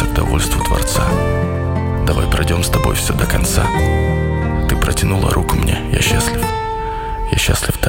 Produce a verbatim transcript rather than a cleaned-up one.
стремиться к довольству Творца. Давай пройдем с тобой все до конца. Ты протянула руку мне, я счастлив. Я счастлив